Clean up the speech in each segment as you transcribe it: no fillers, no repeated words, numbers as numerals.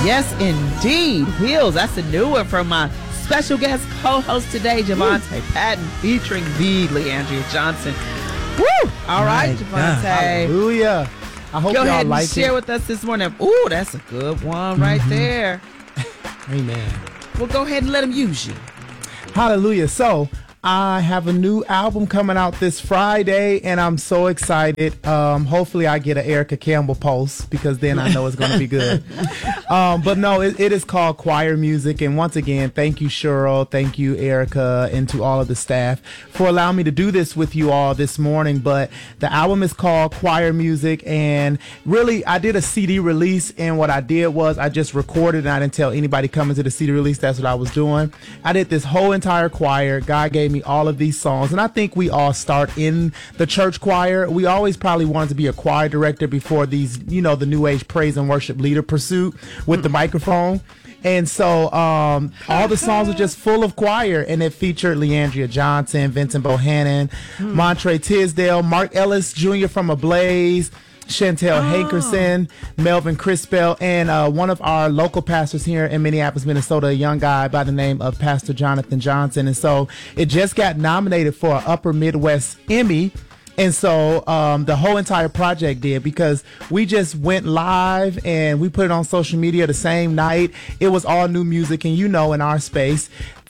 Yes, indeed. Wheels. That's a new one from my special guest co-host today, Javante Patton, featuring the Leandria Johnson. Woo! All right, Javante. Hallelujah. I hope Go y'all ahead like and share it. with us this morning. Ooh, that's a good one right there. Amen. Well, go ahead and let him use you. Hallelujah. So I have a new album coming out this Friday, and I'm so excited. Hopefully I get an Erica Campbell post, because then I know it's going to be good. But no, it is called Choir Music. And once again, thank you, Cheryl. Thank you, Erica, and to all of the staff for allowing me to do this with you all this morning. But the album is called Choir Music. And really, I did a CD release. And what I did was I just recorded, and I didn't tell anybody coming to the CD release that's what I was doing. I did this whole entire choir. God gave me all of these songs. And I think we all start in the church choir. We always probably wanted to be a choir director before these, the new age praise and worship leader pursuit with the microphone. And so all the songs are just full of choir, and it featured Leandria Johnson, Vincent Bohannon, Montre Tisdale, Mark Ellis Jr. from Ablaze, Chantel Hankerson, Melvin Crispell, and one of our local pastors here in Minneapolis, Minnesota, a young guy by the name of Pastor Jonathan Johnson. And so it just got nominated for an Upper Midwest Emmy. And so the whole entire project did, because we just went live and we put it on social media the same night. It was all new music, and in our space,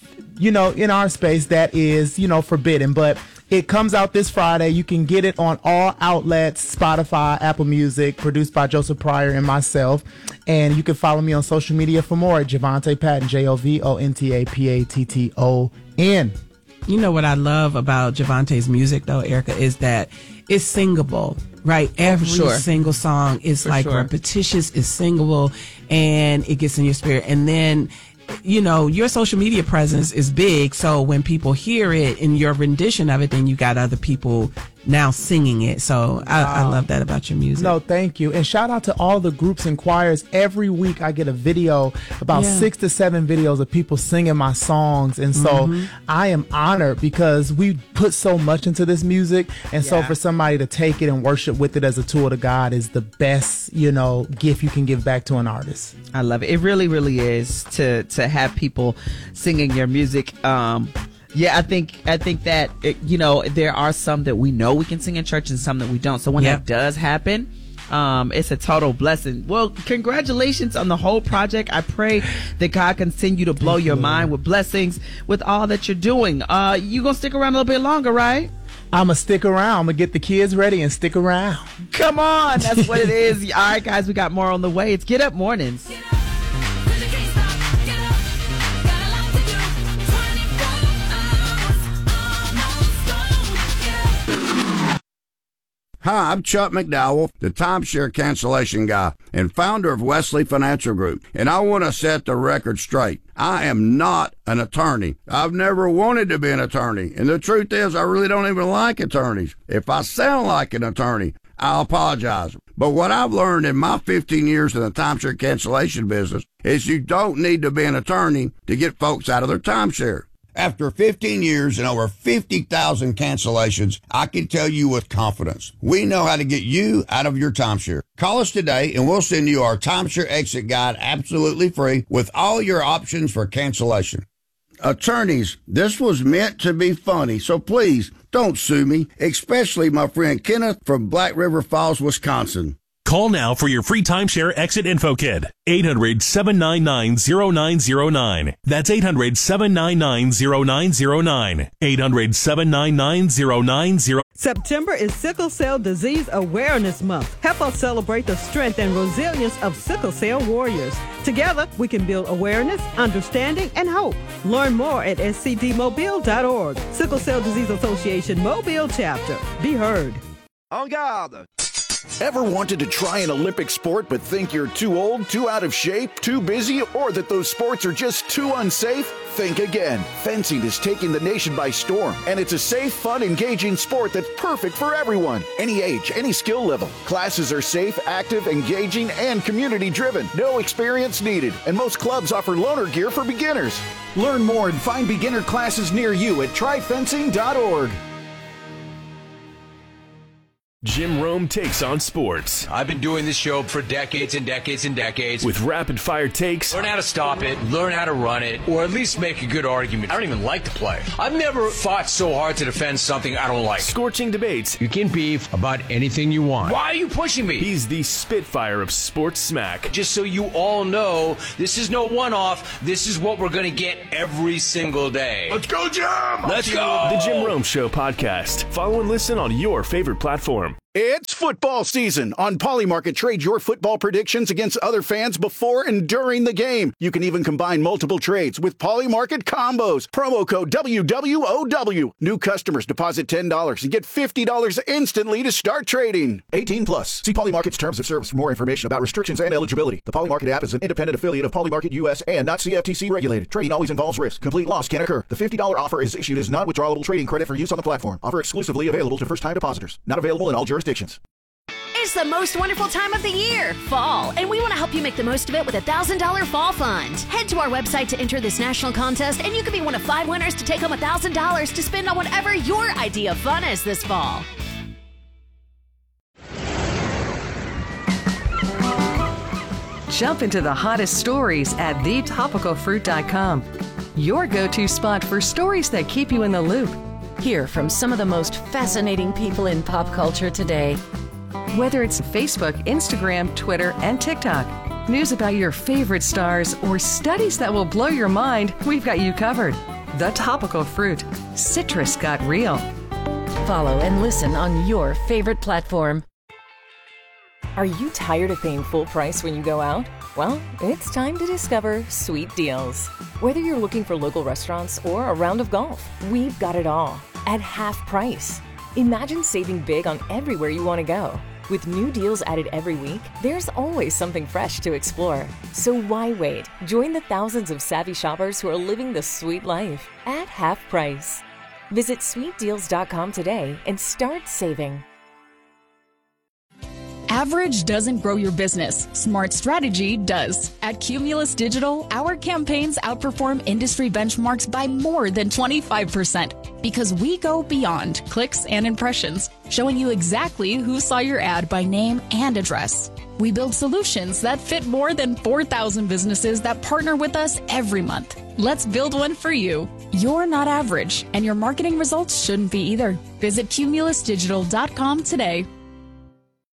that is, forbidden. But it comes out this Friday. You can get it on all outlets, Spotify, Apple Music, produced by Joseph Pryor and myself. And you can follow me on social media for more at Javante Patton, JOVONTAPATTON. You know what I love about Javante's music, though, Erica, is that it's singable, right? Every single song is repetitious, is singable, and it gets in your spirit. And then, your social media presence is big. So when people hear it in your rendition of it, then you got other people now singing it. So I love that about your music. No, thank you. And shout out to all the groups and choirs. Every week I get a video, about 6 to 7 videos of people singing my songs. And so I am honored, because we put so much into this music. And so for somebody to take it and worship with it as a tool to God is the best, gift you can give back to an artist. I love it. It really, really is to have people singing your music. Yeah, I think that, there are some that we know we can sing in church and some that we don't. So when that does happen, it's a total blessing. Well, congratulations on the whole project. I pray that God continue to blow your mind with blessings with all that you're doing. You gonna stick around a little bit longer, right? I'm going to stick around. I'm going to get the kids ready and stick around. Come on. That's what it is. All right, guys, we got more on the way. It's Get Up Mornings. Hi, I'm Chuck McDowell, the timeshare cancellation guy and founder of Wesley Financial Group, and I want to set the record straight. I am not an attorney. I've never wanted to be an attorney, and the truth is I really don't even like attorneys. If I sound like an attorney, I'll apologize. But what I've learned in my 15 years in the timeshare cancellation business is you don't need to be an attorney to get folks out of their timeshare. After 15 years and over 50,000 cancellations, I can tell you with confidence, we know how to get you out of your timeshare. Call us today and we'll send you our timeshare exit guide absolutely free with all your options for cancellation. Attorneys, this was meant to be funny, so please don't sue me, especially my friend Kenneth from Black River Falls, Wisconsin. Call now for your free timeshare exit info kit. 800-799-0909. That's 800-799-0909. 800-799-0909. September is Sickle Cell Disease Awareness Month. Help us celebrate the strength and resilience of sickle cell warriors. Together, we can build awareness, understanding, and hope. Learn more at scdmobile.org. Sickle Cell Disease Association Mobile Chapter. Be heard. En garde! Ever wanted to try an Olympic sport but think you're too old, too out of shape, too busy, or that those sports are just too unsafe? Think again. Fencing is taking the nation by storm, and it's a safe, fun, engaging sport that's perfect for everyone. Any age, any skill level. Classes are safe, active, engaging, and community-driven. No experience needed, and most clubs offer loaner gear for beginners. Learn more and find beginner classes near you at tryfencing.org. Jim Rome takes on sports. I've been doing this show for decades and decades and decades. With rapid-fire takes. Learn how to stop it, learn how to run it, or at least make a good argument. I don't even like to play. I've never fought so hard to defend something I don't like. Scorching debates. You can beef about anything you want. Why are you pushing me? He's the Spitfire of sports smack. Just so you all know, this is no one-off. This is what we're going to get every single day. Let's go, Jim! Let's go! The Jim Rome Show podcast. Follow and listen on your favorite platform. It's football season. On Polymarket, trade your football predictions against other fans before and during the game. You can even combine multiple trades with Polymarket combos. Promo code WWOW. New customers deposit $10 and get $50 instantly to start trading. 18 plus. See Polymarket's terms of service for more information about restrictions and eligibility. The Polymarket app is an independent affiliate of Polymarket US and not CFTC regulated. Trading always involves risk. Complete loss can occur. The $50 offer is issued as non-withdrawable trading credit for use on the platform. Offer exclusively available to first-time depositors. Not available in all jurisdictions. It's the most wonderful time of the year, fall, and we want to help you make the most of it with a $1,000 fall fund. Head to our website to enter this national contest, and you could be one of 5 winners to take home $1,000 to spend on whatever your idea of fun is this fall. Jump into the hottest stories at thetopicalfruit.com. Your go-to spot for stories that keep you in the loop. Hear from some of the most fascinating people in pop culture today. Whether it's Facebook, Instagram, Twitter, and TikTok, news about your favorite stars, or studies that will blow your mind, we've got you covered. The Topical Fruit. Citrus got real. Follow and listen on your favorite platform. Are you tired of paying full price when you go out? Well, it's time to discover Sweet Deals. Whether you're looking for local restaurants or a round of golf, we've got it all at half price. Imagine saving big on everywhere you want to go. With new deals added every week, there's always something fresh to explore. So why wait? Join the thousands of savvy shoppers who are living the sweet life at half price. Visit sweetdeals.com today and start saving. Average doesn't grow your business. Smart strategy does. At Cumulus Digital, our campaigns outperform industry benchmarks by more than 25% because we go beyond clicks and impressions, showing you exactly who saw your ad by name and address. We build solutions that fit more than 4,000 businesses that partner with us every month. Let's build one for you. You're not average, and your marketing results shouldn't be either. Visit cumulusdigital.com today.